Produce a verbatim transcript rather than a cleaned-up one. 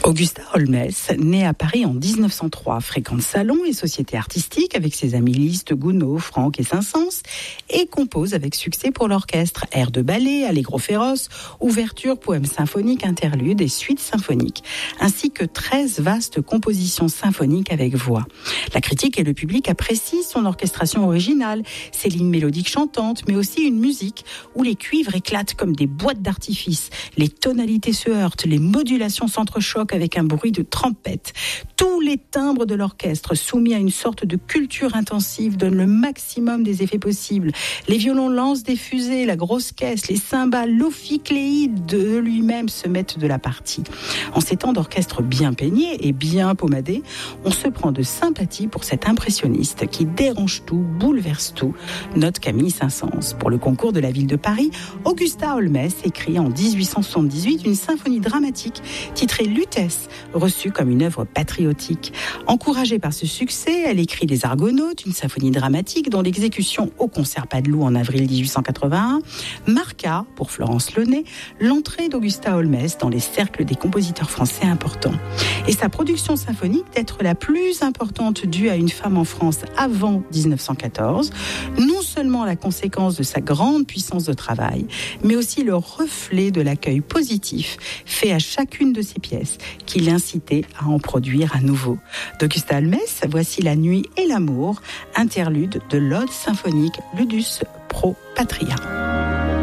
Augusta Holmès, née à Paris en dix-neuf cent trois, fréquente salons et sociétés artistiques avec ses amis Liszt, Gounod, Franck et Saint-Saëns et compose avec succès pour l'orchestre airs de ballet, allegro féroce, ouvertures, poèmes symphoniques, interludes et suites symphoniques, ainsi que treize vastes compositions symphoniques avec voix. La critique et le public apprécient son orchestration originale, ses lignes mélodiques chantantes, mais aussi une musique où les cuivres éclatent comme des boîtes d'artifice, les tonalités se heurtent, les modulations s'entrechoquent avec un bruit de trompette. Tous les timbres de l'orchestre, soumis à une sorte de culture intensive, donnent le maximum des effets possibles. Les violons lancent des fusées, la grosse caisse, les cymbales, l'ophicléide de lui-même se mettent de la partie. En ces temps d'orchestre bien peigné et bien pomadé, on se prend de sympathie pour cet impressionniste qui dérange tout, bouleverse tout, note Camille Saint-Saëns. Pour le concours de la ville de Paris, Augusta Holmès écrit en dix-huit cent soixante-dix-huit une symphonie dramatique titrée Lutèce, reçue comme une œuvre patriotique. Encouragée par ce succès, elle écrit Les Argonautes, une symphonie dramatique dont l'exécution au concert Padeloup en avril dix-huit cent quatre-vingt-un marqua, pour Florence Launay, l'entrée d'Augusta Holmès dans les cercles des compositeurs français importants. Et sa production symphonique d'être la plus importante due à une femme en France avant dix-neuf cent quatorze, non seulement la conséquence de sa grande puissance de travail, mais aussi le reflet de l'accueil positif fait à chacune de ses pièces, qui l'incitait à en produire à nouveau. D'Augusta Holmès, voici La Nuit et l'amour, interlude de l'Ode symphonique Ludus Pro Patria.